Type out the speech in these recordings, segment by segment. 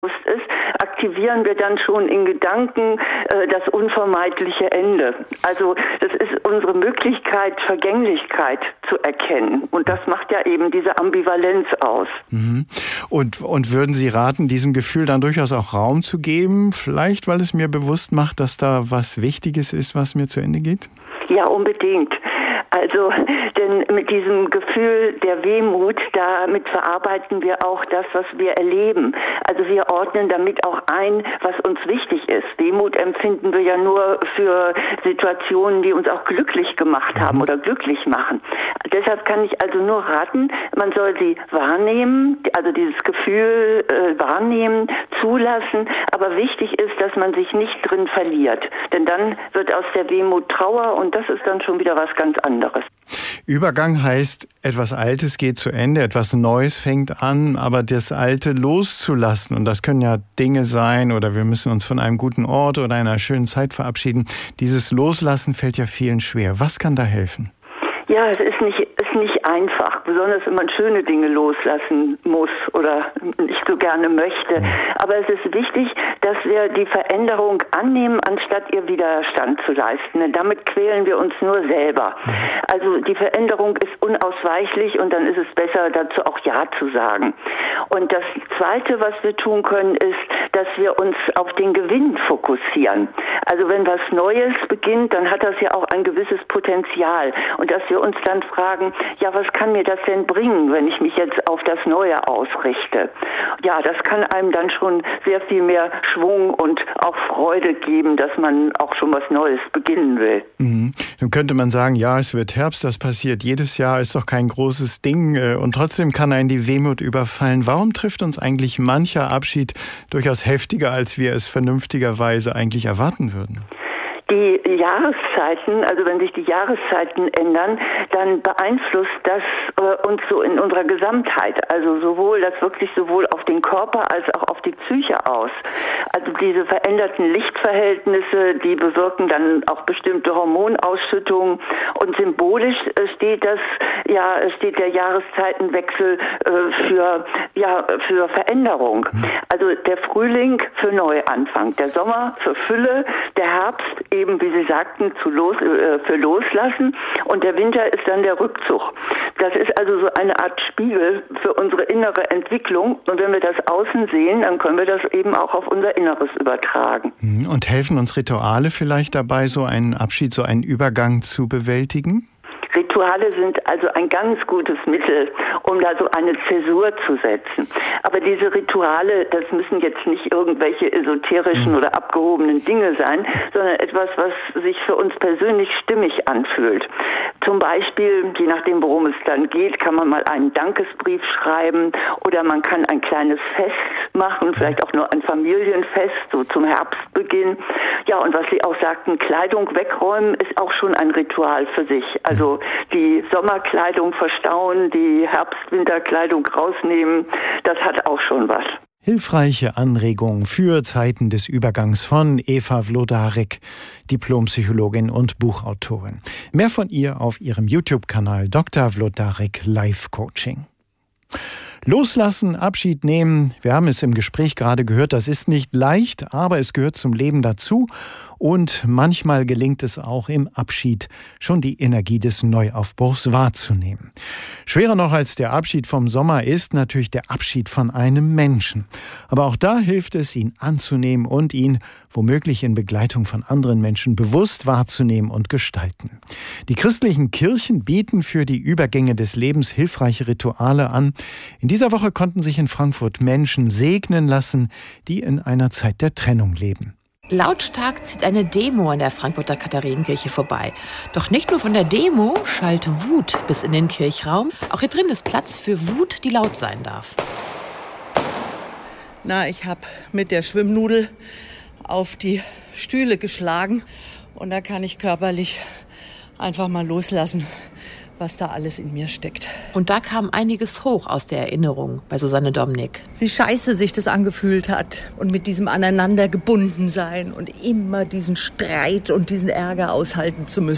ist, aktivieren wir dann schon in Gedanken das unvermeidliche Ende. Also das ist unsere Möglichkeit, Vergänglichkeit zu erkennen. Und das macht ja eben diese Ambivalenz aus. Mhm. Und würden Sie raten, diesem Gefühl dann durchaus auch Raum zu geben? Vielleicht, weil es mir bewusst macht, dass da was Wichtiges ist, was mir zu Ende geht? Ja, unbedingt. Also, denn mit diesem Gefühl der Wehmut, damit verarbeiten wir auch das, was wir erleben. Also wir ordnen damit auch ein, was uns wichtig ist. Wehmut empfinden wir ja nur für Situationen, die uns auch glücklich gemacht haben oder glücklich machen. Deshalb kann ich also nur raten, man soll sie wahrnehmen, also dieses Gefühl wahrnehmen, zulassen. Aber wichtig ist, dass man sich nicht drin verliert. Denn dann wird aus der Wehmut Trauer und das ist dann schon wieder was ganz anderes. Übergang heißt, etwas Altes geht zu Ende, etwas Neues fängt an, aber das Alte loszulassen. Und das können ja Dinge sein oder wir müssen uns von einem guten Ort oder einer schönen Zeit verabschieden. Dieses Loslassen fällt ja vielen schwer. Was kann da helfen? Ja, es ist nicht einfach, besonders wenn man schöne Dinge loslassen muss oder nicht so gerne möchte. Aber es ist wichtig, dass wir die Veränderung annehmen, anstatt ihr Widerstand zu leisten. Denn damit quälen wir uns nur selber. Also die Veränderung ist unausweichlich und dann ist es besser, dazu auch Ja zu sagen. Und das Zweite, was wir tun können, ist, dass wir uns auf den Gewinn fokussieren. Also wenn was Neues beginnt, dann hat das ja auch ein gewisses Potenzial. Und dass wir uns dann fragen, ja, was kann mir das denn bringen, wenn ich mich jetzt auf das Neue ausrichte? Ja, das kann einem dann schon sehr viel mehr Schwung und auch Freude geben, dass man auch schon was Neues beginnen will. Mhm. Dann könnte man sagen, ja, es wird Herbst, das passiert jedes Jahr, ist doch kein großes Ding und trotzdem kann einen die Wehmut überfallen. Warum trifft uns eigentlich mancher Abschied durchaus heftiger, als wir es vernünftigerweise eigentlich erwarten würden? Die Jahreszeiten, also wenn sich die Jahreszeiten ändern, dann beeinflusst das uns so in unserer Gesamtheit. Also das wirkt sich sowohl auf den Körper als auch auf die Psyche aus. Also diese veränderten Lichtverhältnisse, die bewirken dann auch bestimmte Hormonausschüttungen und symbolisch steht der Jahreszeitenwechsel für Veränderung. Also der Frühling für Neuanfang, der Sommer für Fülle, der Herbst eben, wie Sie sagten, für Loslassen und der Winter ist dann der Rückzug. Das ist also so eine Art Spiegel für unsere innere Entwicklung und wenn wir das außen sehen, dann können wir das eben auch auf unser Inneres übertragen. Und helfen uns Rituale vielleicht dabei, so einen Abschied, so einen Übergang zu bewältigen? Rituale sind also ein ganz gutes Mittel, um da so eine Zäsur zu setzen. Aber diese Rituale, das müssen jetzt nicht irgendwelche esoterischen oder abgehobenen Dinge sein, sondern etwas, was sich für uns persönlich stimmig anfühlt. Zum Beispiel, je nachdem, worum es dann geht, kann man mal einen Dankesbrief schreiben oder man kann ein kleines Fest machen, vielleicht auch nur ein Familienfest, so zum Herbstbeginn. Ja, und was Sie auch sagten, Kleidung wegräumen ist auch schon ein Ritual für sich. Also die Sommerkleidung verstauen, die Herbst-Winterkleidung rausnehmen, das hat auch schon was. Hilfreiche Anregungen für Zeiten des Übergangs von Eva Wlodarek, Diplompsychologin und Buchautorin. Mehr von ihr auf ihrem YouTube-Kanal Dr. Wlodarek Life Coaching. Loslassen, Abschied nehmen, wir haben es im Gespräch gerade gehört, das ist nicht leicht, aber es gehört zum Leben dazu und manchmal gelingt es auch im Abschied, schon die Energie des Neuaufbruchs wahrzunehmen. Schwerer noch als der Abschied vom Sommer ist natürlich der Abschied von einem Menschen. Aber auch da hilft es, ihn anzunehmen und ihn womöglich in Begleitung von anderen Menschen bewusst wahrzunehmen und gestalten. Die christlichen Kirchen bieten für die Übergänge des Lebens hilfreiche Rituale an. In dieser Woche konnten sich in Frankfurt Menschen segnen lassen, die in einer Zeit der Trennung leben. Lautstark zieht eine Demo an der Frankfurter Katharinenkirche vorbei. Doch nicht nur von der Demo schallt Wut bis in den Kirchraum. Auch hier drin ist Platz für Wut, die laut sein darf. Ich habe mit der Schwimmnudel auf die Stühle geschlagen und da kann ich körperlich einfach mal loslassen, was da alles in mir steckt. Und da kam einiges hoch aus der Erinnerung bei Susanne Domnick. Wie scheiße sich das angefühlt hat und mit diesem aneinander gebunden sein und immer diesen Streit und diesen Ärger aushalten zu müssen.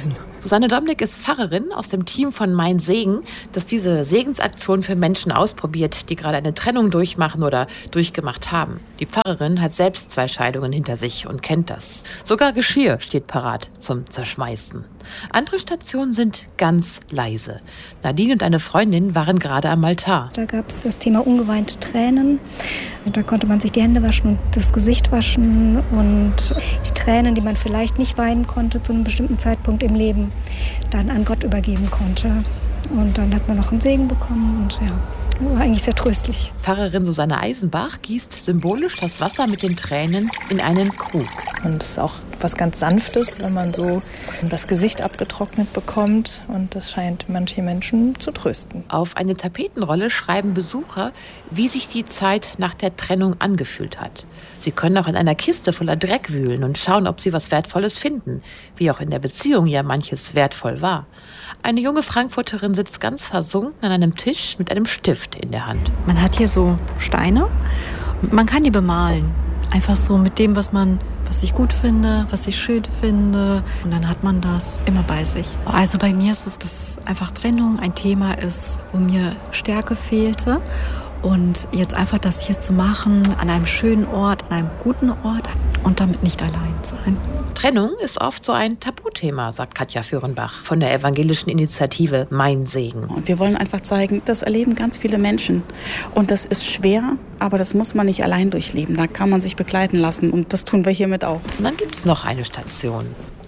Susanne Domnick ist Pfarrerin aus dem Team von Mein Segen, das diese Segensaktion für Menschen ausprobiert, die gerade eine Trennung durchmachen oder durchgemacht haben. Die Pfarrerin hat selbst 2 Scheidungen hinter sich und kennt das. Sogar Geschirr steht parat zum Zerschmeißen. Andere Stationen sind ganz leise. Nadine und eine Freundin waren gerade am Altar. Da gab es das Thema ungeweinte Tränen. Da konnte man sich die Hände waschen und das Gesicht waschen und die Tränen, die man vielleicht nicht weinen konnte zu einem bestimmten Zeitpunkt im Leben, dann an Gott übergeben konnte. Und dann hat man noch einen Segen bekommen und ja, war eigentlich sehr tröstlich. Pfarrerin Susanne Eisenbach gießt symbolisch das Wasser mit den Tränen in einen Krug. Und es ist auch was ganz Sanftes, wenn man so das Gesicht abgetrocknet bekommt. Und das scheint manche Menschen zu trösten. Auf eine Tapetenrolle schreiben Besucher, wie sich die Zeit nach der Trennung angefühlt hat. Sie können auch in einer Kiste voller Dreck wühlen und schauen, ob sie was Wertvolles finden. Wie auch in der Beziehung ja manches wertvoll war. Eine junge Frankfurterin sitzt ganz versunken an einem Tisch mit einem Stift in der Hand. Man hat hier so Steine und man kann die bemalen. Einfach so mit dem, was ich gut finde, was ich schön finde. Und dann hat man das immer bei sich. Also bei mir ist es, dass einfach Trennung ein Thema ist, wo mir Stärke fehlte. Und jetzt einfach das hier zu machen, an einem schönen Ort, an einem guten Ort und damit nicht allein sein. Trennung ist oft so ein Tabuthema, sagt Katja Führenbach von der evangelischen Initiative Mein Segen. Und wir wollen einfach zeigen, das erleben ganz viele Menschen. Und das ist schwer, aber das muss man nicht allein durchleben. Da kann man sich begleiten lassen und das tun wir hiermit auch. Und dann gibt es noch eine Station.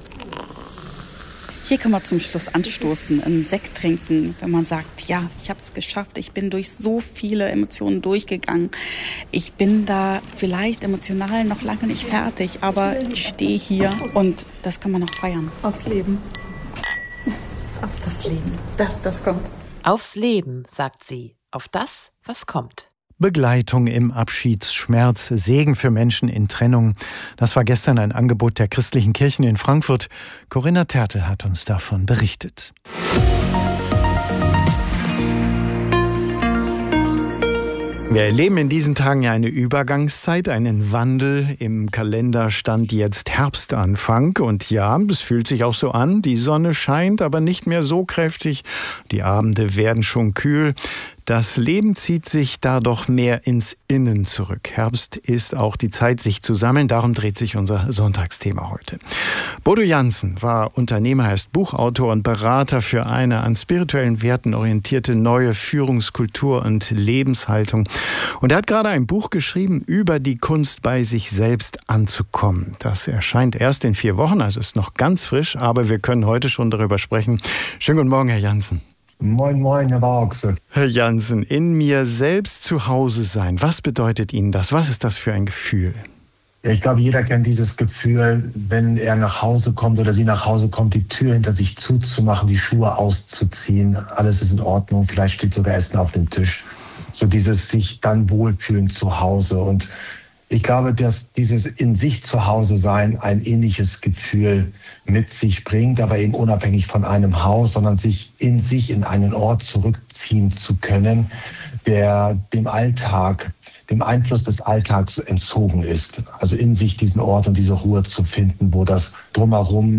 Hier kann man zum Schluss anstoßen, einen Sekt trinken, wenn man sagt, ja, ich habe es geschafft, ich bin durch so viele Emotionen durchgegangen. Ich bin da vielleicht emotional noch lange nicht fertig, aber ich stehe hier und das kann man noch feiern. Aufs Leben. Auf das Leben. Das kommt. Aufs Leben, sagt sie. Auf das, was kommt. Begleitung im Abschiedsschmerz, Segen für Menschen in Trennung. Das war gestern ein Angebot der christlichen Kirchen in Frankfurt. Corinna Tertel hat uns davon berichtet. Wir erleben in diesen Tagen ja eine Übergangszeit, einen Wandel. Im Kalender stand jetzt Herbstanfang. Und ja, es fühlt sich auch so an. Die Sonne scheint, aber nicht mehr so kräftig. Die Abende werden schon kühl. Das Leben zieht sich da doch mehr ins Innen zurück. Herbst ist auch die Zeit, sich zu sammeln. Darum dreht sich unser Sonntagsthema heute. Bodo Jansen war Unternehmer, er ist Buchautor und Berater für eine an spirituellen Werten orientierte neue Führungskultur und Lebenshaltung. Und er hat gerade ein Buch geschrieben über die Kunst, bei sich selbst anzukommen. Das erscheint erst in 4 Wochen, also ist noch ganz frisch, aber wir können heute schon darüber sprechen. Schönen guten Morgen, Herr Jansen. Moin, moin, Herr Bauchse. Herr Jansen, in mir selbst zu Hause sein, was bedeutet Ihnen das? Was ist das für ein Gefühl? Ja, ich glaube, jeder kennt dieses Gefühl, wenn er nach Hause kommt oder sie nach Hause kommt, die Tür hinter sich zuzumachen, die Schuhe auszuziehen, alles ist in Ordnung, vielleicht steht sogar Essen auf dem Tisch. So dieses sich dann wohlfühlen zu Hause. Und ich glaube, dass dieses in sich zu Hause sein ein ähnliches Gefühl mit sich bringt, aber eben unabhängig von einem Haus, sondern sich in einen Ort zurückziehen zu können, der dem Alltag, dem Einfluss des Alltags entzogen ist. Also in sich diesen Ort und diese Ruhe zu finden, wo das Drumherum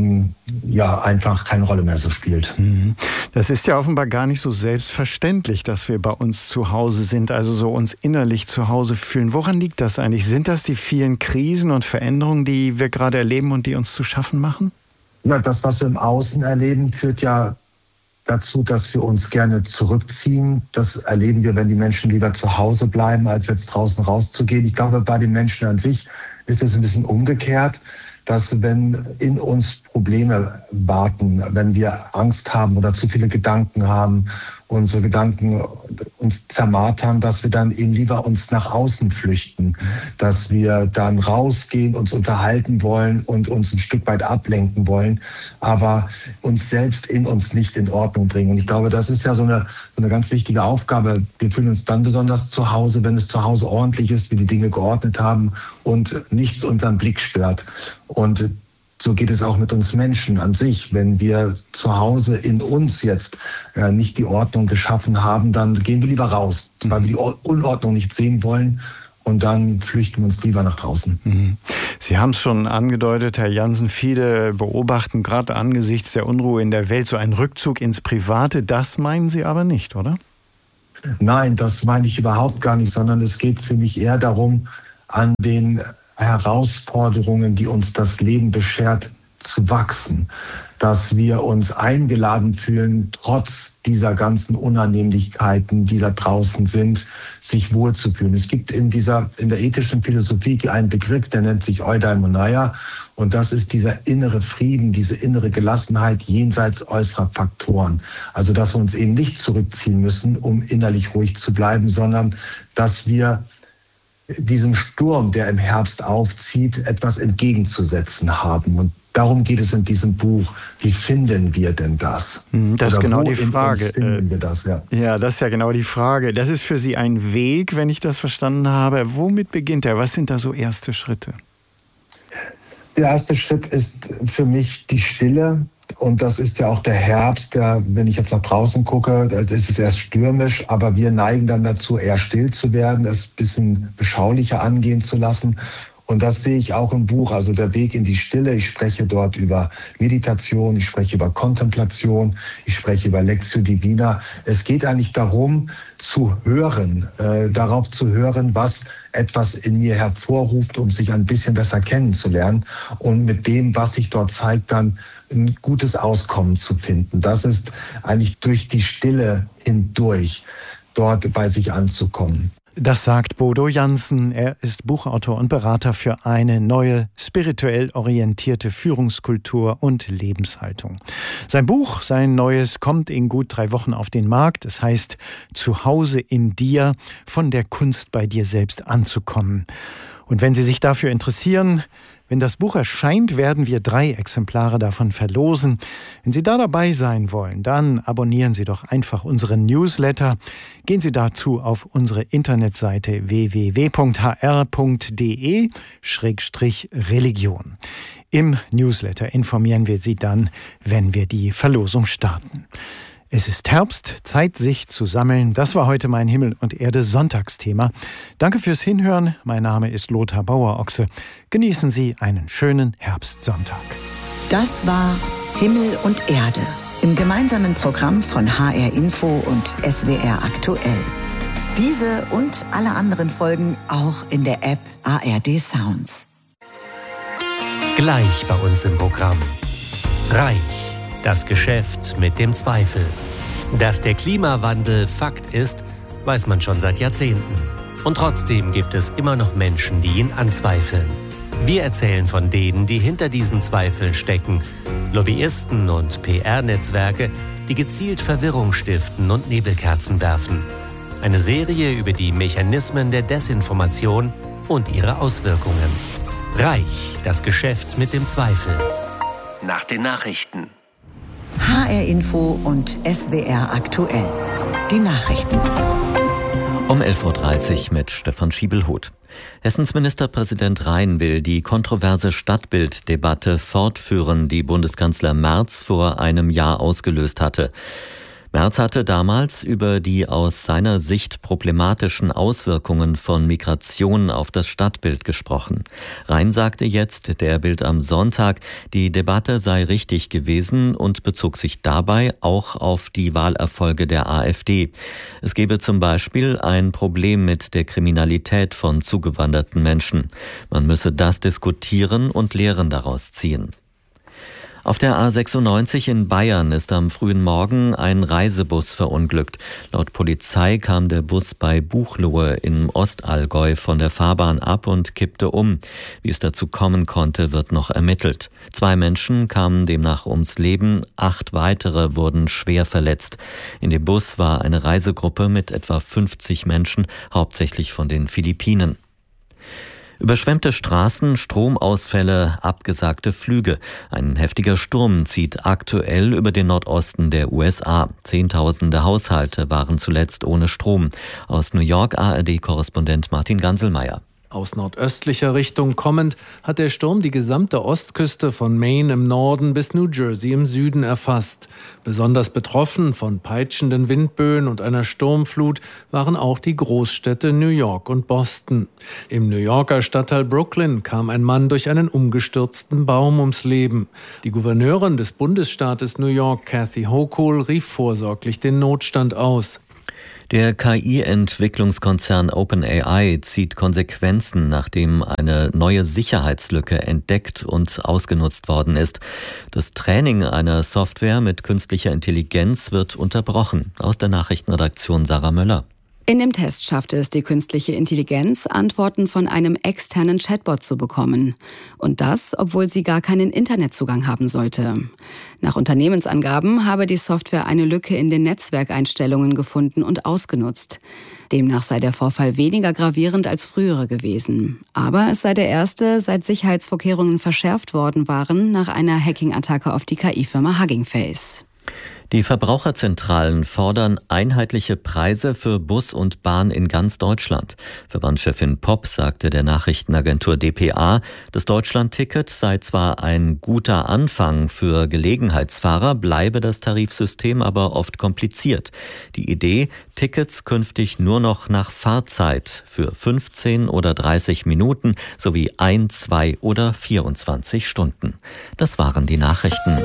einfach keine Rolle mehr so spielt. Das ist ja offenbar gar nicht so selbstverständlich, dass wir bei uns zu Hause sind, also so uns innerlich zu Hause fühlen. Woran liegt das eigentlich? Sind das die vielen Krisen und Veränderungen, die wir gerade erleben und die uns zu schaffen machen? Ja, das, was wir im Außen erleben, führt ja dazu, dass wir uns gerne zurückziehen. Das erleben wir, wenn die Menschen lieber zu Hause bleiben, als jetzt draußen rauszugehen. Ich glaube, bei den Menschen an sich ist es ein bisschen umgekehrt, dass wenn in uns Probleme warten, wenn wir Angst haben oder zu viele Gedanken haben, unsere Gedanken uns zermartern, dass wir dann eben lieber uns nach außen flüchten, dass wir dann rausgehen, uns unterhalten wollen und uns ein Stück weit ablenken wollen, aber uns selbst in uns nicht in Ordnung bringen. Und ich glaube, das ist ja so eine ganz wichtige Aufgabe. Wir fühlen uns dann besonders zu Hause, wenn es zu Hause ordentlich ist, wir die Dinge geordnet haben und nichts unseren Blick stört. Und so geht es auch mit uns Menschen an sich. Wenn wir zu Hause in uns jetzt nicht die Ordnung geschaffen haben, dann gehen wir lieber raus, weil wir die Unordnung nicht sehen wollen. Und dann flüchten wir uns lieber nach draußen. Sie haben es schon angedeutet, Herr Jansen, viele beobachten gerade angesichts der Unruhe in der Welt so einen Rückzug ins Private. Das meinen Sie aber nicht, oder? Nein, das meine ich überhaupt gar nicht, sondern es geht für mich eher darum, an den Herausforderungen, die uns das Leben beschert, zu wachsen. Dass wir uns eingeladen fühlen, trotz dieser ganzen Unannehmlichkeiten, die da draußen sind, sich wohlzufühlen. Es gibt in der ethischen Philosophie einen Begriff, der nennt sich Eudaimonia. Und das ist dieser innere Frieden, diese innere Gelassenheit jenseits äußerer Faktoren. Also, dass wir uns eben nicht zurückziehen müssen, um innerlich ruhig zu bleiben, sondern dass wir diesem Sturm, der im Herbst aufzieht, etwas entgegenzusetzen haben. Und darum geht es in diesem Buch. Wie finden wir denn das? Das ist genau die Frage. Finden wir das, ja. Ja, das ist ja genau die Frage. Das ist für Sie ein Weg, wenn ich das verstanden habe. Womit beginnt er? Was sind da so erste Schritte? Der erste Schritt ist für mich die Stille. Und das ist ja auch der Herbst, wenn ich jetzt nach draußen gucke, da ist es erst stürmisch, aber wir neigen dann dazu, eher still zu werden, es ein bisschen beschaulicher angehen zu lassen. Und das sehe ich auch im Buch, also der Weg in die Stille. Ich spreche dort über Meditation, ich spreche über Kontemplation, ich spreche über Lectio Divina. Es geht eigentlich darum, zu hören, darauf zu hören, was etwas in mir hervorruft, um sich ein bisschen besser kennenzulernen und mit dem, was sich dort zeigt, dann ein gutes Auskommen zu finden. Das ist eigentlich durch die Stille hindurch, dort bei sich anzukommen. Das sagt Bodo Jansen. Er ist Buchautor und Berater für eine neue, spirituell orientierte Führungskultur und Lebenshaltung. Sein Buch, sein neues, kommt in gut 3 Wochen auf den Markt. Es heißt Zuhause in dir, von der Kunst bei dir selbst anzukommen. Und wenn Sie sich dafür interessieren, wenn das Buch erscheint, werden wir 3 Exemplare davon verlosen. Wenn Sie da dabei sein wollen, dann abonnieren Sie doch einfach unseren Newsletter. Gehen Sie dazu auf unsere Internetseite www.hr.de/religion. Im Newsletter informieren wir Sie dann, wenn wir die Verlosung starten. Es ist Herbst, Zeit sich zu sammeln. Das war heute mein Himmel und Erde Sonntagsthema. Danke fürs Hinhören. Mein Name ist Lothar Bauer-Ochse. Genießen Sie einen schönen Herbstsonntag. Das war Himmel und Erde im gemeinsamen Programm von HR Info und SWR Aktuell. Diese und alle anderen Folgen auch in der App ARD Sounds. Gleich bei uns im Programm. Reich. Das Geschäft mit dem Zweifel. Dass der Klimawandel Fakt ist, weiß man schon seit Jahrzehnten. Und trotzdem gibt es immer noch Menschen, die ihn anzweifeln. Wir erzählen von denen, die hinter diesen Zweifeln stecken. Lobbyisten und PR-Netzwerke, die gezielt Verwirrung stiften und Nebelkerzen werfen. Eine Serie über die Mechanismen der Desinformation und ihre Auswirkungen. Reich. Das Geschäft mit dem Zweifel. Nach den Nachrichten. HR Info und SWR Aktuell. Die Nachrichten. Um 11.30 Uhr mit Stefan Schiebelhuth. Hessens Ministerpräsident Rhein will die kontroverse Stadtbilddebatte fortführen, die Bundeskanzler Merz vor einem Jahr ausgelöst hatte. Merz hatte damals über die aus seiner Sicht problematischen Auswirkungen von Migration auf das Stadtbild gesprochen. Rhein sagte jetzt, der Bild am Sonntag, die Debatte sei richtig gewesen und bezog sich dabei auch auf die Wahlerfolge der AfD. Es gebe zum Beispiel ein Problem mit der Kriminalität von zugewanderten Menschen. Man müsse das diskutieren und Lehren daraus ziehen. Auf der A96 in Bayern ist am frühen Morgen ein Reisebus verunglückt. Laut Polizei kam der Bus bei Buchloe im Ostallgäu von der Fahrbahn ab und kippte um. Wie es dazu kommen konnte, wird noch ermittelt. 2 Menschen kamen demnach ums Leben, 8 weitere wurden schwer verletzt. In dem Bus war eine Reisegruppe mit etwa 50 Menschen, hauptsächlich von den Philippinen. Überschwemmte Straßen, Stromausfälle, abgesagte Flüge. Ein heftiger Sturm zieht aktuell über den Nordosten der USA. Zehntausende Haushalte waren zuletzt ohne Strom. Aus New York ARD-Korrespondent Martin Ganselmeier. Aus nordöstlicher Richtung kommend hat der Sturm die gesamte Ostküste von Maine im Norden bis New Jersey im Süden erfasst. Besonders betroffen von peitschenden Windböen und einer Sturmflut waren auch die Großstädte New York und Boston. Im New Yorker Stadtteil Brooklyn kam ein Mann durch einen umgestürzten Baum ums Leben. Die Gouverneurin des Bundesstaates New York, Kathy Hochul, rief vorsorglich den Notstand aus. Der KI-Entwicklungskonzern OpenAI zieht Konsequenzen, nachdem eine neue Sicherheitslücke entdeckt und ausgenutzt worden ist. Das Training einer Software mit künstlicher Intelligenz wird unterbrochen. Aus der Nachrichtenredaktion Sarah Möller. In dem Test schaffte es die künstliche Intelligenz, Antworten von einem externen Chatbot zu bekommen. Und das, obwohl sie gar keinen Internetzugang haben sollte. Nach Unternehmensangaben habe die Software eine Lücke in den Netzwerkeinstellungen gefunden und ausgenutzt. Demnach sei der Vorfall weniger gravierend als frühere gewesen. Aber es sei der erste, seit Sicherheitsvorkehrungen verschärft worden waren, nach einer Hacking-Attacke auf die KI-Firma Hugging Face. Die Verbraucherzentralen fordern einheitliche Preise für Bus und Bahn in ganz Deutschland. Verbandschefin Popp sagte der Nachrichtenagentur dpa, das Deutschland-Ticket sei zwar ein guter Anfang für Gelegenheitsfahrer, bleibe das Tarifsystem aber oft kompliziert. Die Idee, Tickets künftig nur noch nach Fahrzeit für 15 oder 30 Minuten sowie 1, 2 oder 24 Stunden. Das waren die Nachrichten.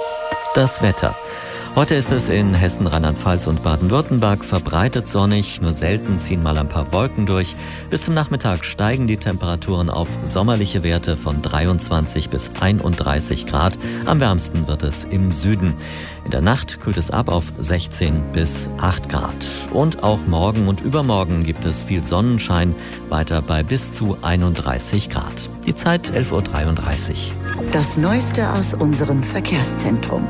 Das Wetter. Heute ist es in Hessen, Rheinland-Pfalz und Baden-Württemberg verbreitet sonnig, nur selten ziehen mal ein paar Wolken durch. Bis zum Nachmittag steigen die Temperaturen auf sommerliche Werte von 23 bis 31 Grad. Am wärmsten wird es im Süden. In der Nacht kühlt es ab auf 16 bis 8 Grad. Und auch morgen und übermorgen gibt es viel Sonnenschein, weiter bei bis zu 31 Grad. Die Zeit 11.33 Uhr. Das Neueste aus unserem Verkehrszentrum.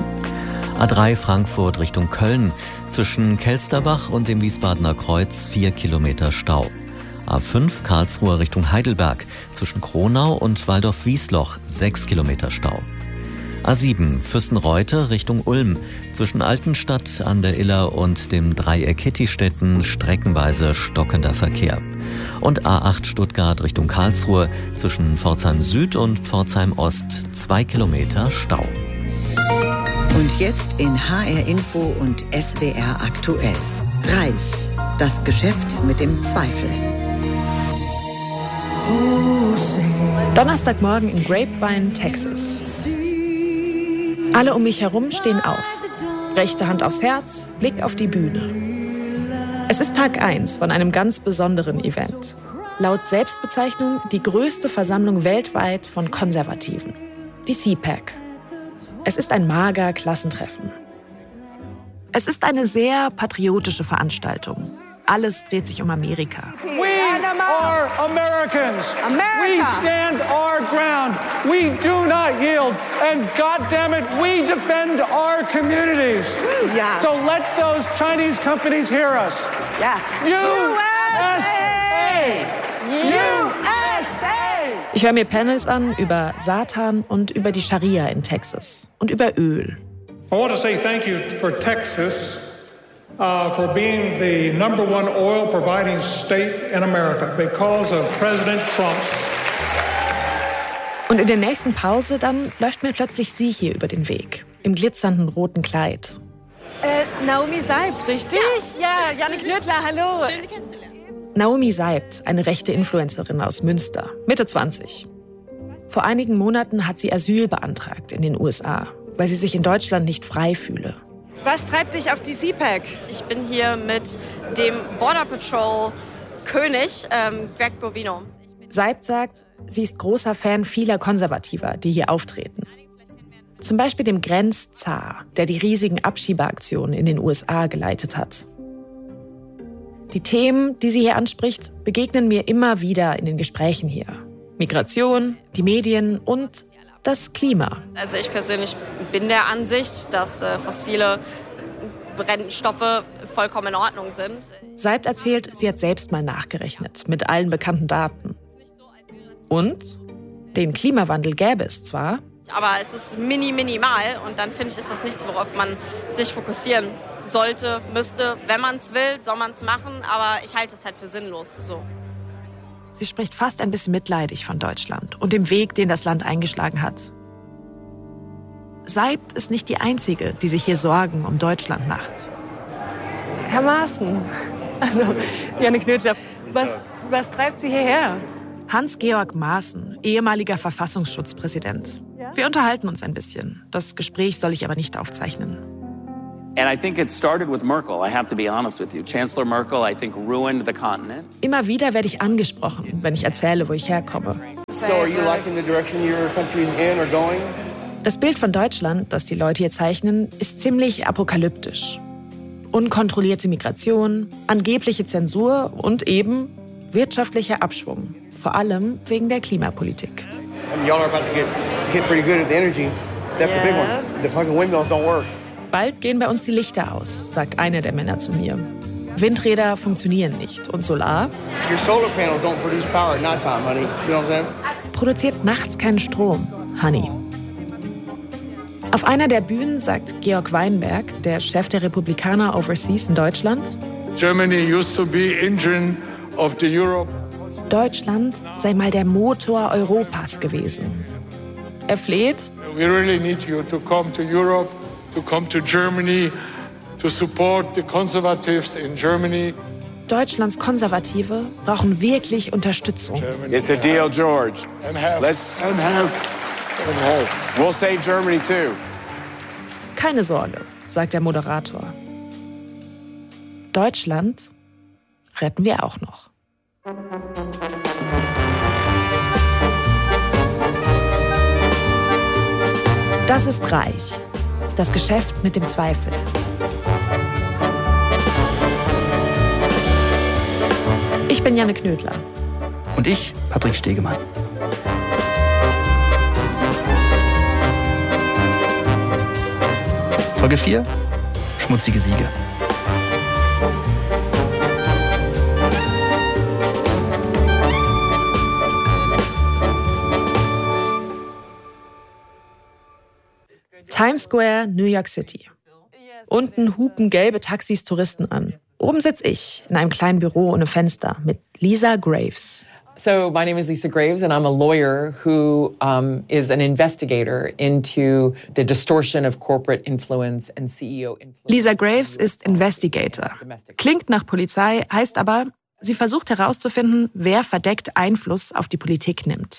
A3 Frankfurt Richtung Köln. Zwischen Kelsterbach und dem Wiesbadener Kreuz 4 Kilometer Stau. A5 Karlsruhe Richtung Heidelberg. Zwischen Kronau und Waldorf-Wiesloch 6 Kilometer Stau. A7 Füssen-Reute Richtung Ulm. Zwischen Altenstadt an der Iller und dem Dreieck Kittistetten streckenweise stockender Verkehr. Und A8 Stuttgart Richtung Karlsruhe. Zwischen Pforzheim Süd und Pforzheim Ost 2 Kilometer Stau. Und jetzt in HR Info und SWR aktuell. Reich, das Geschäft mit dem Zweifel. Donnerstagmorgen in Grapevine, Texas. Alle um mich herum stehen auf. Rechte Hand aufs Herz, Blick auf die Bühne. Es ist Tag 1 von einem ganz besonderen Event. Laut Selbstbezeichnung die größte Versammlung weltweit von Konservativen. Die CPAC. Es ist ein mager Klassentreffen. Es ist eine sehr patriotische Veranstaltung. Alles dreht sich um Amerika. We are Americans. We stand our ground. We do not yield. And goddammit, we defend our communities. Ja. So let those Chinese companies hear us. Ja. USA! USA! Ich höre mir Panels an über Satan und über die Scharia in Texas und über Öl. I want to say thank you for Texas for being the #1 oil providing state in America because of President Trump's. Und in der nächsten Pause dann läuft mir plötzlich sie hier über den Weg, im glitzernden roten Kleid. Naomi Seibt, richtig? Ja, Jannik Nöttler, hallo. Schön, Sie kennenzulernen. Naomi Seibt, eine rechte Influencerin aus Münster, Mitte 20. Vor einigen Monaten hat sie Asyl beantragt in den USA, weil sie sich in Deutschland nicht frei fühle. Was treibt dich auf die CPAC? Ich bin hier mit dem Border Patrol König, Greg Bovino. Seibt sagt, sie ist großer Fan vieler Konservativer, die hier auftreten. Zum Beispiel dem Grenzzar, der die riesigen Abschiebeaktionen in den USA geleitet hat. Die Themen, die sie hier anspricht, begegnen mir immer wieder in den Gesprächen hier. Migration, die Medien und das Klima. Also ich persönlich bin der Ansicht, dass fossile Brennstoffe vollkommen in Ordnung sind. Seibt erzählt, sie hat selbst mal nachgerechnet mit allen bekannten Daten. Und den Klimawandel gäbe es zwar, aber es ist minimal und dann finde ich, ist das nichts, worauf man sich fokussieren sollte, müsste. Wenn man es will, soll man es machen, aber ich halte es halt für sinnlos. So. Sie spricht fast ein bisschen mitleidig von Deutschland und dem Weg, den das Land eingeschlagen hat. Seibt ist nicht die Einzige, die sich hier Sorgen um Deutschland macht. Herr Maaßen, hallo, Jannik Knödler, was treibt Sie hierher? Hans-Georg Maaßen, ehemaliger Verfassungsschutzpräsident. Wir unterhalten uns ein bisschen. Das Gespräch soll ich aber nicht aufzeichnen. And I think it started with Merkel. I have to be honest with you. Chancellor Merkel, I think, ruined the continent. Immer wieder werde ich angesprochen, wenn ich erzähle, wo ich herkomme. So are you liking the direction your country's in or going? Das Bild von Deutschland, das die Leute hier zeichnen, ist ziemlich apokalyptisch. Unkontrollierte Migration, angebliche Zensur und eben wirtschaftlicher Abschwung. Vor allem wegen der Klimapolitik. Y'all are about to get hit pretty good at the energy. That's a big one. The fucking windmills don't work. Bald gehen bei uns die Lichter aus, sagt einer der Männer zu mir. Windräder funktionieren nicht und Solar Your solar panels don't produce power at night time, honey. You know what I'm saying? produziert nachts keinen Strom, Honey. Auf einer der Bühnen sagt Georg Weinberg, der Chef der Republikaner Overseas in Deutschland, Germany used to be engine of the Europe. Deutschland sei mal der Motor Europas gewesen. Er fleht, We really need you to come to Europe, to come to Germany, to support the conservatives in Germany. Deutschlands Konservative brauchen wirklich Unterstützung. It's a deal, George. Let's We'll save Germany too. Keine Sorge, sagt der Moderator. Deutschland retten wir auch noch. Das ist Reich. Das Geschäft mit dem Zweifel. Ich bin Jannik Knödler. Und ich, Patrick Stegemann. Folge 4: Schmutzige Siege. Times Square, New York City. Unten hupen gelbe Taxis Touristen an. Oben sitze ich in einem kleinen Büro ohne Fenster mit Lisa Graves. So my name is Lisa Graves and I'm a lawyer who is an investigator into the distortion of corporate influence and CEO influence. Lisa Graves ist Investigator. Klingt nach Polizei, heißt aber, sie versucht herauszufinden, wer verdeckt Einfluss auf die Politik nimmt.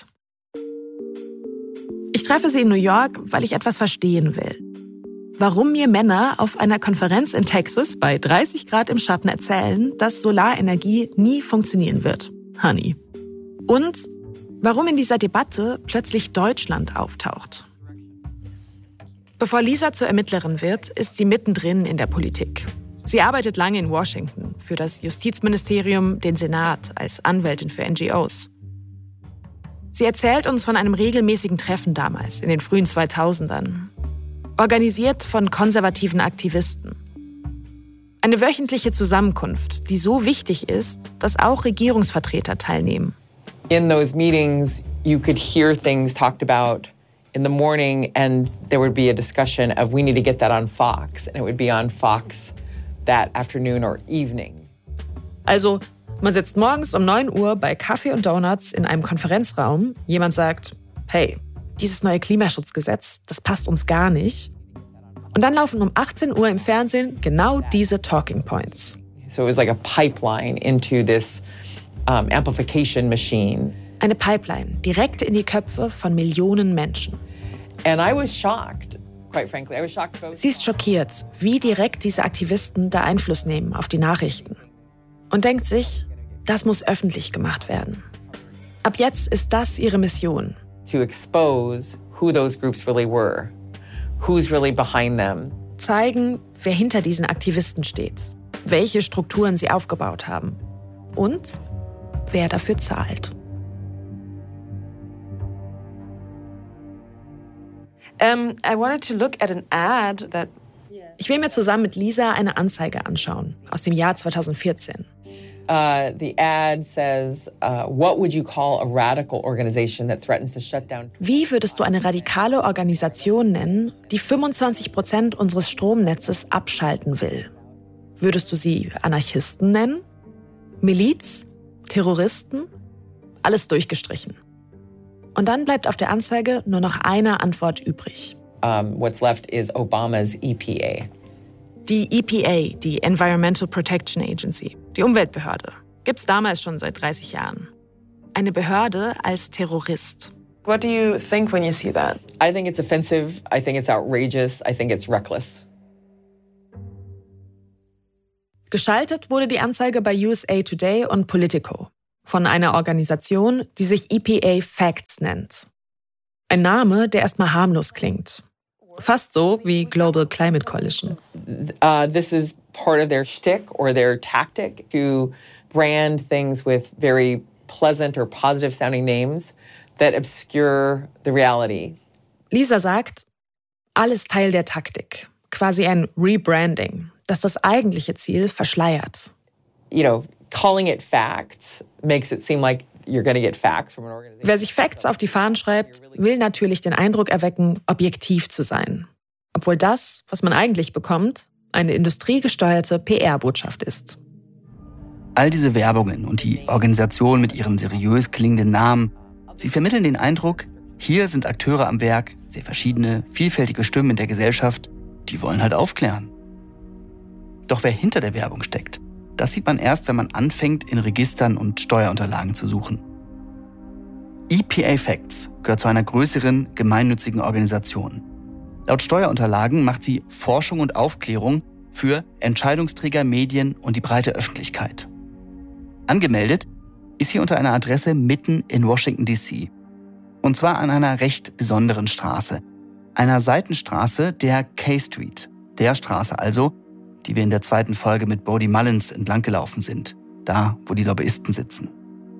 Ich treffe sie in New York, weil ich etwas verstehen will. Warum mir Männer auf einer Konferenz in Texas bei 30 Grad im Schatten erzählen, dass Solarenergie nie funktionieren wird. Honey. Und warum in dieser Debatte plötzlich Deutschland auftaucht. Bevor Lisa zur Ermittlerin wird, ist sie mittendrin in der Politik. Sie arbeitet lange in Washington, für das Justizministerium, den Senat, als Anwältin für NGOs. Sie erzählt uns von einem regelmäßigen Treffen damals, in den frühen 2000ern. Organisiert von konservativen Aktivisten. Eine wöchentliche Zusammenkunft, die so wichtig ist, dass auch Regierungsvertreter teilnehmen. In those meetings, you could hear things talked about in the morning and there would be a discussion of we need to get that on Fox. And it would be on Fox that afternoon or evening. Also, man sitzt morgens um 9 Uhr bei Kaffee und Donuts in einem Konferenzraum. Jemand sagt, hey, dieses neue Klimaschutzgesetz, das passt uns gar nicht. Und dann laufen um 18 Uhr im Fernsehen genau diese Talking Points. So it was like a pipeline into this amplification machine. Eine Pipeline direkt in die Köpfe von Millionen Menschen. And I was shocked, quite frankly. I was shocked both. Sie ist schockiert, wie direkt diese Aktivisten da Einfluss nehmen auf die Nachrichten. Und denkt sich, das muss öffentlich gemacht werden. Ab jetzt ist das ihre Mission. To expose who those groups really were, who's really behind them. Zeigen, wer hinter diesen Aktivisten steht, welche Strukturen sie aufgebaut haben und wer dafür zahlt. I wanted to look at an ad that... Ich will mir zusammen mit Lisa eine Anzeige anschauen aus dem Jahr 2014. The ad says, what would you call a radical organization that threatens to shut down? Wie würdest du eine radikale Organisation nennen, die 25% unseres Stromnetzes abschalten will? Würdest du sie Anarchisten nennen? Miliz? Terroristen? alles durchgestrichen. Und dann bleibt auf der Anzeige nur noch eine Antwort übrig. What's left is Obama's EPA. Die EPA, die Environmental Protection Agency, die Umweltbehörde, gibt's damals schon seit 30 Jahren. Eine Behörde als Terrorist. What do you think when you see that? I think it's offensive. I think it's outrageous. I think it's reckless. Geschaltet wurde die Anzeige bei USA Today und Politico von einer Organisation, die sich EPA Facts nennt. Ein Name, der erstmal harmlos klingt. Fast so wie Global Climate Coalition. This is part of their shtick or their tactic to brand things with very pleasant or positive sounding names that obscure the reality. Lisa sagt, alles Teil der Taktik. Quasi ein Rebranding, das das eigentliche Ziel verschleiert. You know, calling it facts makes it seem like you're going to get facts from an organization. Wer sich Facts auf die Fahnen schreibt, will natürlich den Eindruck erwecken, objektiv zu sein. Obwohl das, was man eigentlich bekommt, eine industriegesteuerte PR-Botschaft ist. All diese Werbungen und die Organisationen mit ihren seriös klingenden Namen, sie vermitteln den Eindruck, hier sind Akteure am Werk, sehr verschiedene, vielfältige Stimmen in der Gesellschaft, die wollen halt aufklären. Doch wer hinter der Werbung steckt, das sieht man erst, wenn man anfängt, in Registern und Steuerunterlagen zu suchen. EPA Facts gehört zu einer größeren, gemeinnützigen Organisation. Laut Steuerunterlagen macht sie Forschung und Aufklärung für Entscheidungsträger, Medien und die breite Öffentlichkeit. Angemeldet ist sie unter einer Adresse mitten in Washington, D.C. Und zwar an einer recht besonderen Straße, einer Seitenstraße der K Street, der Straße also, die wir in der 2. Folge mit Bodie Mullins entlang gelaufen sind, da, wo die Lobbyisten sitzen.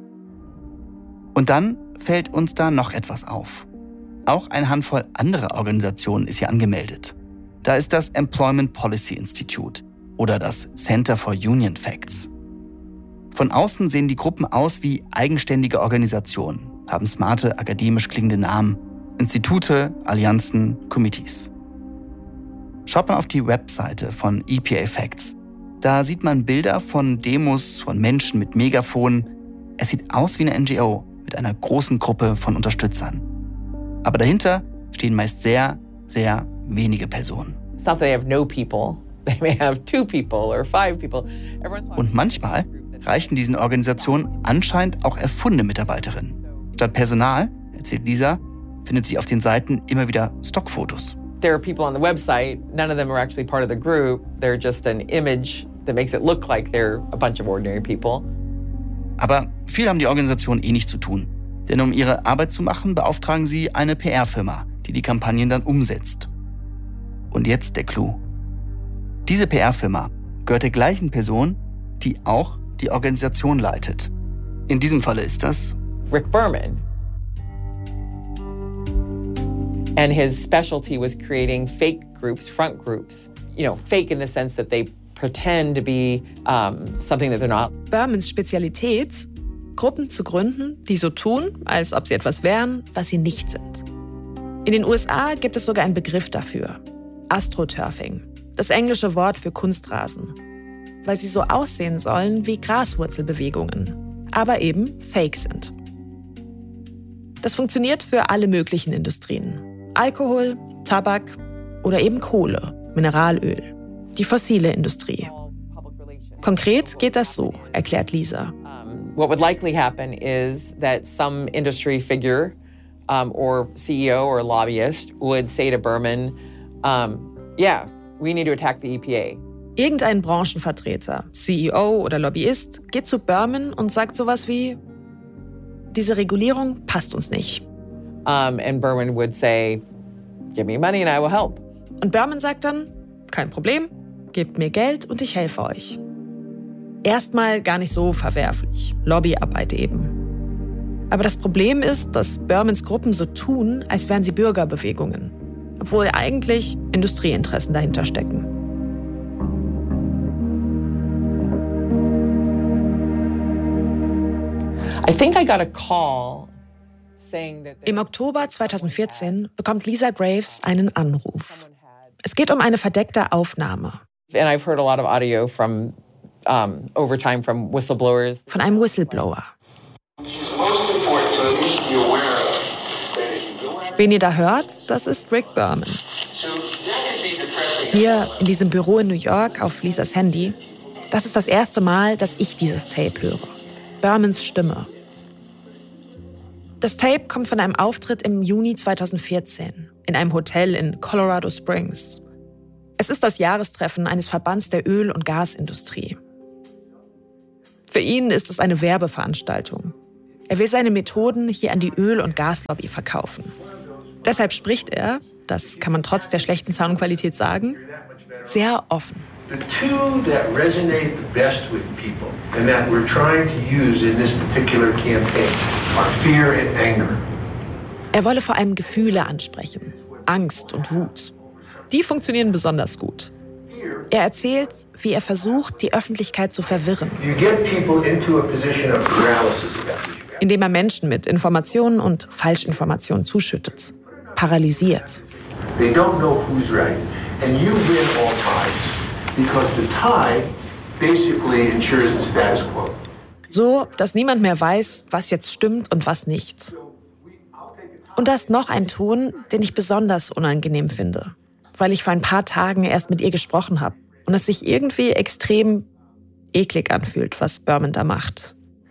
Und dann fällt uns da noch etwas auf. Auch eine Handvoll anderer Organisationen ist hier angemeldet. Da ist das Employment Policy Institute oder das Center for Union Facts. Von außen sehen die Gruppen aus wie eigenständige Organisationen, haben smarte, akademisch klingende Namen, Institute, Allianzen, Committees. Schaut mal auf die Webseite von EPA Facts. Da sieht man Bilder von Demos, von Menschen mit Megafonen. Es sieht aus wie eine NGO mit einer großen Gruppe von Unterstützern. Aber dahinter stehen meist sehr, sehr wenige Personen. It's not that they have no people. They may have 2 people or 5 people. Und manchmal reichen diesen Organisationen anscheinend auch erfundene Mitarbeiterinnen. Statt Personal, erzählt Lisa, findet sie auf den Seiten immer wieder Stockfotos. There are people on the website, none of them are actually part of the group. They're just an image that makes it look like they're a bunch of ordinary people. Aber viel haben die Organisationen eh nicht zu tun. Denn um ihre Arbeit zu machen, beauftragen sie eine PR-Firma, die die Kampagnen dann umsetzt. Und jetzt der Clou. Diese PR-Firma gehört der gleichen Person, die auch die Organisation leitet. In diesem Falle ist das Rick Berman. And his specialty was creating fake groups, front groups. You know, fake in the sense that they pretend to be something that they're not. Bermans Spezialität, Gruppen zu gründen, die so tun, als ob sie etwas wären, was sie nicht sind. In den USA gibt es sogar einen Begriff dafür. Astroturfing, das englische Wort für Kunstrasen. Weil sie so aussehen sollen wie Graswurzelbewegungen, aber eben fake sind. Das funktioniert für alle möglichen Industrien. Alkohol, Tabak oder eben Kohle, Mineralöl, die fossile Industrie. Konkret geht das so, erklärt Lisa. What would likely happen is that some industry figure or CEO or lobbyist would say to Berman, yeah, we need to attack the EPA. Irgendein Branchenvertreter, CEO oder Lobbyist geht zu Berman und sagt sowas wie, diese Regulierung passt uns nicht. And Berman would say, give me money and I will help. Und Berman sagt dann, kein Problem, gebt mir Geld und ich helfe euch. Erstmal gar nicht so verwerflich, Lobbyarbeit eben. Aber das Problem ist, dass Bermans Gruppen so tun, als wären sie Bürgerbewegungen, obwohl eigentlich Industrieinteressen dahinter stecken. I think I got a call. Im Oktober 2014 bekommt Lisa Graves einen Anruf. Es geht um eine verdeckte Aufnahme. And I've heard a lot of audio from over time from whistleblowers. Von einem Whistleblower. She's the most Wen ihr da hört, das ist Rick Berman. Hier in diesem Büro in New York auf Lisas Handy, das ist das erste Mal, dass ich dieses Tape höre. Bermans Stimme. Das Tape kommt von einem Auftritt im Juni 2014 in einem Hotel in Colorado Springs. Es ist das Jahrestreffen eines Verbands der Öl- und Gasindustrie. Für ihn ist es eine Werbeveranstaltung. Er will seine Methoden hier an die Öl- und Gaslobby verkaufen. Deshalb spricht er, das kann man trotz der schlechten Soundqualität sagen, sehr offen. The two that resonate the best with people and that we're trying to use in this particular campaign are fear and anger. Er wolle vor allem Gefühle ansprechen, Angst und Wut. Die funktionieren besonders gut. Er erzählt, wie er versucht, die Öffentlichkeit zu verwirren. You get people into a position of paralysis about these. Indem er Menschen mit Informationen und Falschinformationen zuschüttet, paralysiert. They don't know who's right and you win all ties. Because the tie basically ensures the status quo. So, dass niemand mehr weiß, was jetzt stimmt und was nicht. Und da ist noch ein Ton, den ich besonders unangenehm finde, weil ich vor ein paar Tagen erst mit ihr gesprochen habe und es sich irgendwie extrem eklig anfühlt, was Berman da macht.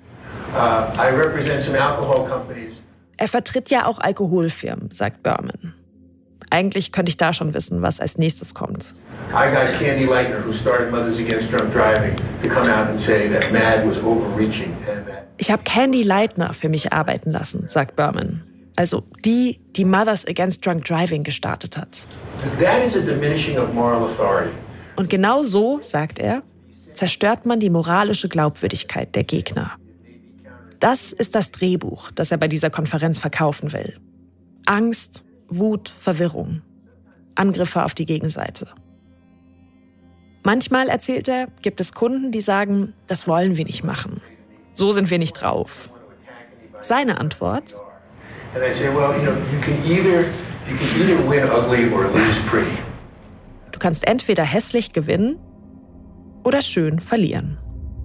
I represent some alcohol companies. Er vertritt ja auch Alkoholfirmen, sagt Berman. Eigentlich könnte ich da schon wissen, was als nächstes kommt. I got Candy Lightner, who started Mothers Against Drunk Driving, to come out and say that MAD was overreaching and that. Ich habe Candy Lightner für mich arbeiten lassen, sagt Berman. Also die Mothers Against Drunk Driving gestartet hat. That is a diminishing of moral authority. Und genau so, sagt er, zerstört man die moralische Glaubwürdigkeit der Gegner. Das ist das Drehbuch, das er bei dieser Konferenz verkaufen will. Angst, Wut, Verwirrung. Angriffe auf die Gegenseite. Manchmal, erzählt er, gibt es Kunden, die sagen, das wollen wir nicht machen. So sind wir nicht drauf. Seine Antwort: And I say, well, you can either win ugly or lose pretty. Du kannst entweder hässlich gewinnen oder schön verlieren.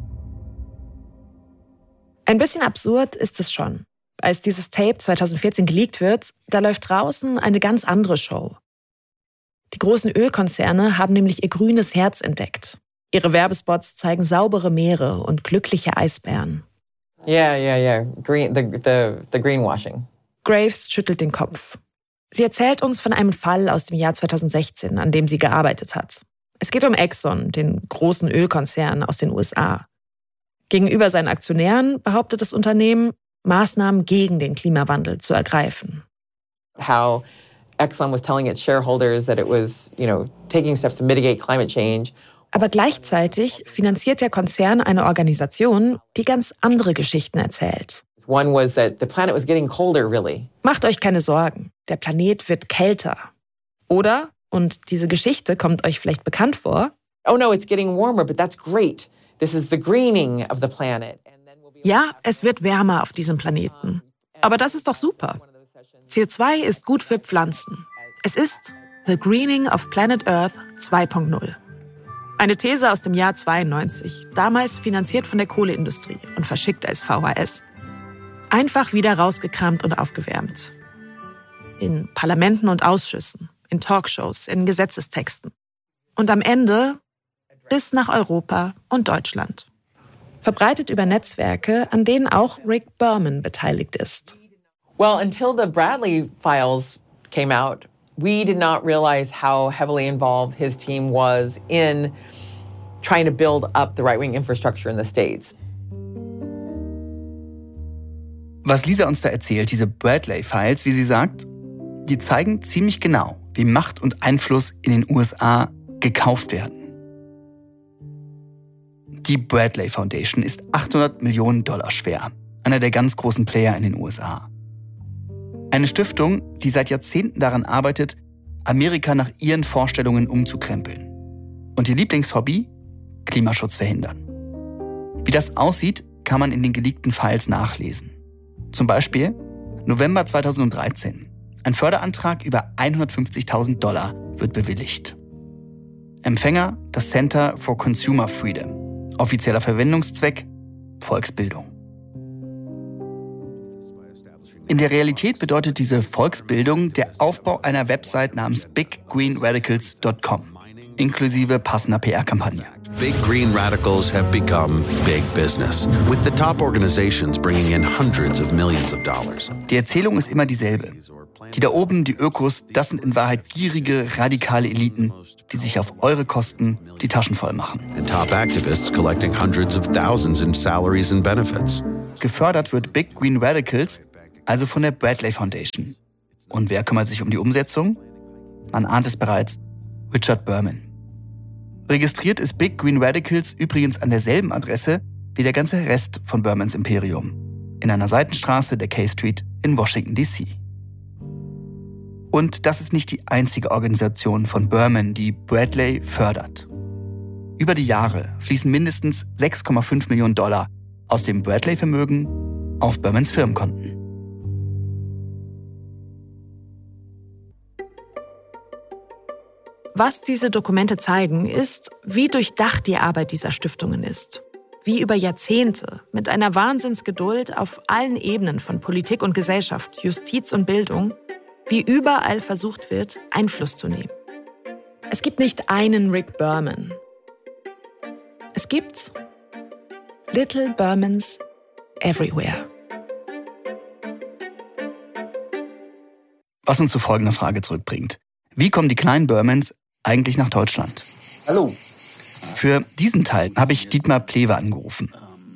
Ein bisschen absurd ist es schon. Als dieses Tape 2014 geleakt wird, da läuft draußen eine ganz andere Show. Die großen Ölkonzerne haben nämlich ihr grünes Herz entdeckt. Ihre Werbespots zeigen saubere Meere und glückliche Eisbären. Yeah. The greenwashing. Graves schüttelt den Kopf. Sie erzählt uns von einem Fall aus dem Jahr 2016, an dem sie gearbeitet hat. Es geht um Exxon, den großen Ölkonzern aus den USA. Gegenüber seinen Aktionären behauptet das Unternehmen, Maßnahmen gegen den Klimawandel zu ergreifen. How Exxon was telling its shareholders that it was, taking steps to mitigate climate change. Aber gleichzeitig finanziert der Konzern eine Organisation, die ganz andere Geschichten erzählt. One was that the planet was getting colder, really. Macht euch keine Sorgen, der Planet wird kälter. Oder, und diese Geschichte kommt euch vielleicht bekannt vor, oh no, it's getting warmer, but that's great. This is the greening of the planet. Ja, es wird wärmer auf diesem Planeten. Aber das ist doch super. CO2 ist gut für Pflanzen. Es ist The Greening of Planet Earth 2.0. Eine These aus dem Jahr 92, damals finanziert von der Kohleindustrie und verschickt als VHS. Einfach wieder rausgekramt und aufgewärmt. In Parlamenten und Ausschüssen, in Talkshows, in Gesetzestexten. Und am Ende bis nach Europa und Deutschland. Verbreitet über Netzwerke, an denen auch Rick Berman beteiligt ist. Well, until the Bradley files came out, we did not realize how heavily involved his team was in trying to build up the right-wing infrastructure in the States. Was Lisa uns da erzählt, diese Bradley-Files, wie sie sagt, die zeigen ziemlich genau, wie Macht und Einfluss in den USA gekauft werden. Die Bradley Foundation ist $800 Millionen schwer, einer der ganz großen Player in den USA. Eine Stiftung, die seit Jahrzehnten daran arbeitet, Amerika nach ihren Vorstellungen umzukrempeln. Und ihr Lieblingshobby? Klimaschutz verhindern. Wie das aussieht, kann man in den geleakten Files nachlesen. Zum Beispiel November 2013. Ein Förderantrag über $150.000 wird bewilligt. Empfänger das Center for Consumer Freedom. Offizieller Verwendungszweck Volksbildung. In der Realität bedeutet diese Volksbildung der Aufbau einer Website namens biggreenradicals.com, inklusive passender PR-Kampagne. Big Green Radicals have become big business, with the top organizations bringing in hundreds of millions of dollars. Die Erzählung ist immer dieselbe. Die da oben, die Ökos, das sind in Wahrheit gierige, radikale Eliten, die sich auf eure Kosten die Taschen voll machen. The top activists collecting hundreds of thousands in salaries and benefits. Gefördert wird Big Green Radicals also von der Bradley Foundation. Und wer kümmert sich um die Umsetzung? Man ahnt es bereits, Richard Berman. Registriert ist Big Green Radicals übrigens an derselben Adresse wie der ganze Rest von Bermans Imperium, in einer Seitenstraße der K Street in Washington, D.C. Und das ist nicht die einzige Organisation von Berman, die Bradley fördert. Über die Jahre fließen mindestens $6,5 Millionen aus dem Bradley-Vermögen auf Bermans Firmenkonten. Was diese Dokumente zeigen, ist, wie durchdacht die Arbeit dieser Stiftungen ist. Wie über Jahrzehnte mit einer Wahnsinnsgeduld auf allen Ebenen von Politik und Gesellschaft, Justiz und Bildung, wie überall versucht wird, Einfluss zu nehmen. Es gibt nicht einen Rick Berman. Es gibt Little Bermans everywhere. Was uns zu folgender Frage zurückbringt. Wie kommen die kleinen Bermans eigentlich nach Deutschland? Hallo. Für diesen Teil habe ich Dietmar Plewe angerufen.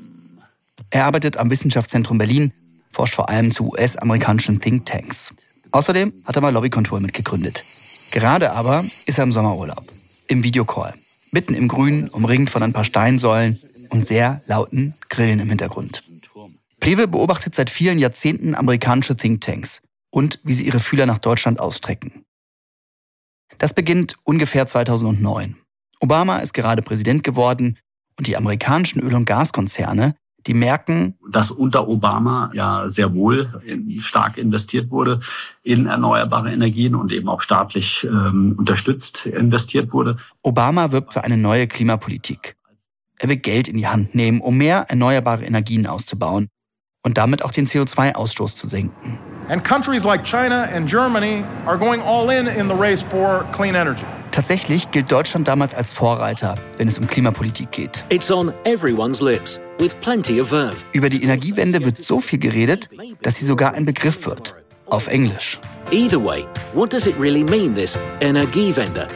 Er arbeitet am Wissenschaftszentrum Berlin, forscht vor allem zu US-amerikanischen Thinktanks. Außerdem hat er mal Lobbykontur mitgegründet. Gerade aber ist er im Sommerurlaub, im Videocall, mitten im Grün, umringt von ein paar Steinsäulen und sehr lauten Grillen im Hintergrund. Plewe beobachtet seit vielen Jahrzehnten amerikanische Thinktanks und wie sie ihre Fühler nach Deutschland ausstrecken. Das beginnt ungefähr 2009. Obama ist gerade Präsident geworden und die amerikanischen Öl- und Gaskonzerne, die merken, dass unter Obama ja sehr wohl stark investiert wurde in erneuerbare Energien und eben auch staatlich unterstützt investiert wurde. Obama wirbt für eine neue Klimapolitik. Er will Geld in die Hand nehmen, um mehr erneuerbare Energien auszubauen und damit auch den CO2-Ausstoß zu senken. And countries like China and Germany are going all in the race for clean energy. Tatsächlich gilt Deutschland damals als Vorreiter, wenn es um Klimapolitik geht. It's on everyone's lips, with plenty of verve. Über die Energiewende wird so viel geredet, dass sie sogar ein Begriff wird. Auf Englisch. Either way, what does it really mean, this Energiewende?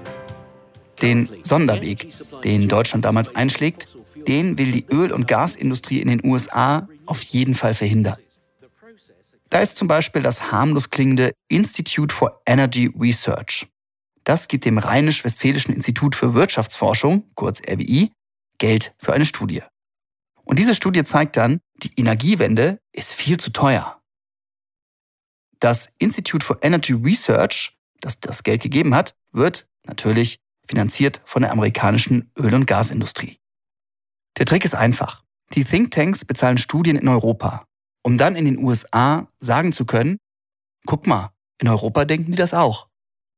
Den Sonderweg, den Deutschland damals einschlägt, den will die Öl- und Gasindustrie in den USA auf jeden Fall verhindern. Da ist zum Beispiel das harmlos klingende Institute for Energy Research. Das gibt dem Rheinisch-Westfälischen Institut für Wirtschaftsforschung, kurz RWI, Geld für eine Studie. Und diese Studie zeigt dann, die Energiewende ist viel zu teuer. Das Institute for Energy Research, das das Geld gegeben hat, wird natürlich finanziert von der amerikanischen Öl- und Gasindustrie. Der Trick ist einfach. Die Thinktanks bezahlen Studien in Europa, um dann in den USA sagen zu können, guck mal, in Europa denken die das auch.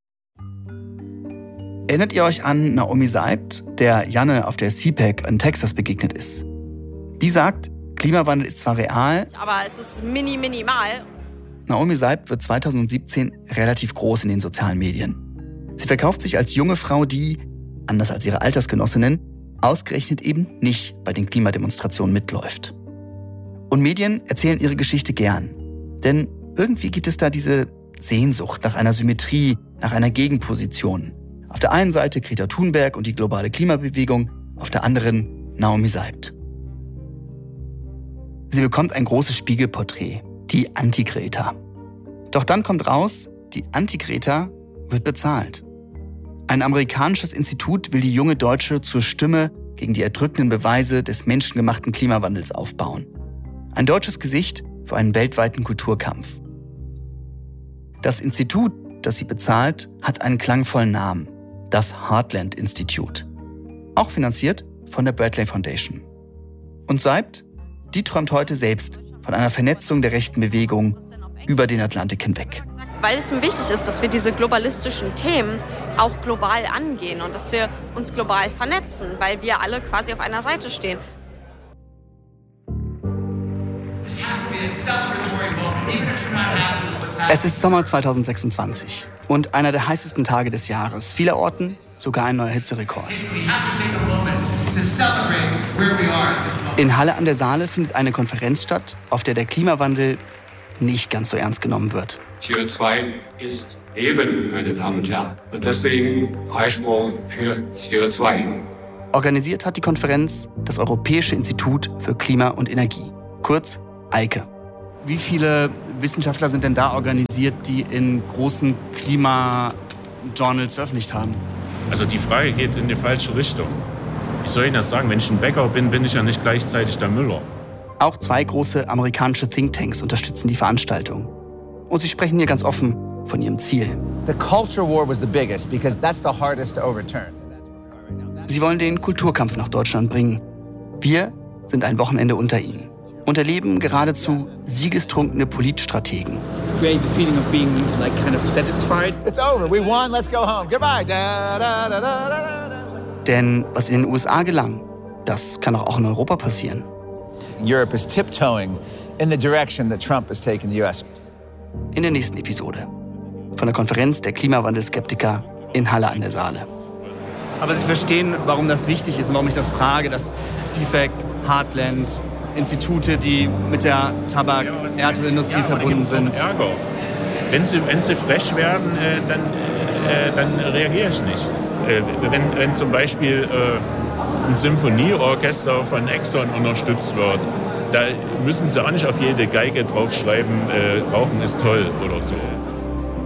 Erinnert ihr euch an Naomi Seibt, der Janne auf der CPAC in Texas begegnet ist? Die sagt, Klimawandel ist zwar real, aber es ist minimal. Naomi Seibt wird 2017 relativ groß in den sozialen Medien. Sie verkauft sich als junge Frau, die, anders als ihre Altersgenossinnen, ausgerechnet eben nicht bei den Klimademonstrationen mitläuft. Und Medien erzählen ihre Geschichte gern. Denn irgendwie gibt es da diese Sehnsucht nach einer Symmetrie, nach einer Gegenposition. Auf der einen Seite Greta Thunberg und die globale Klimabewegung, auf der anderen Naomi Seibt. Sie bekommt ein großes Spiegelporträt, die Anti-Greta. Doch dann kommt raus, die Anti-Greta wird bezahlt. Ein amerikanisches Institut will die junge Deutsche zur Stimme gegen die erdrückenden Beweise des menschengemachten Klimawandels aufbauen. Ein deutsches Gesicht für einen weltweiten Kulturkampf. Das Institut, das sie bezahlt, hat einen klangvollen Namen. Das Heartland Institute. Auch finanziert von der Bradley Foundation. Und Seibt, die träumt heute selbst von einer Vernetzung der rechten Bewegung über den Atlantik hinweg. Weil es mir wichtig ist, dass wir diese globalistischen Themen auch global angehen und dass wir uns global vernetzen, weil wir alle quasi auf einer Seite stehen. Es hat mir Es ist Sommer 2026 und einer der heißesten Tage des Jahres. Vielerorten sogar ein neuer Hitzerekord. In Halle an der Saale findet eine Konferenz statt, auf der der Klimawandel nicht ganz so ernst genommen wird. CO2 ist Leben, meine Damen und Herren. Und deswegen Freisprung für CO2. Organisiert hat die Konferenz das Europäische Institut für Klima und Energie, kurz EIKE. Wie viele Wissenschaftler sind denn da organisiert, die in großen Klima-Journals veröffentlicht haben? Also die Frage geht in die falsche Richtung. Ich soll Ihnen das sagen, wenn ich ein Bäcker bin, bin ich ja nicht gleichzeitig der Müller. Auch 2 große amerikanische Thinktanks unterstützen die Veranstaltung. Und sie sprechen hier ganz offen von ihrem Ziel. The culture war was the biggest because that's the hardest to overturn. Sie wollen den Kulturkampf nach Deutschland bringen. Wir sind ein Wochenende unter ihnen und erleben geradezu siegestrunkene Politstrategen. Create the feeling of being like kind of satisfied. It's over. We won. Let's go home. Goodbye. Da, da, da, da, da, da. Denn was in den USA gelang, das kann auch in Europa passieren. Europe is tiptoeing in the direction that Trump has taken the US. In der nächsten Episode von der Konferenz der Klimawandelskeptiker in Halle an der Saale. Aber Sie verstehen, warum das wichtig ist und warum ich das frage, dass CFAC, Heartland, Institute, die mit der Tabak-Erdölindustrie verbunden sind. Ärger. Wenn sie frech werden, dann reagiere ich nicht. Wenn zum Beispiel ein Symphonieorchester von Exxon unterstützt wird, da müssen sie auch nicht auf jede Geige draufschreiben, Rauchen ist toll oder so.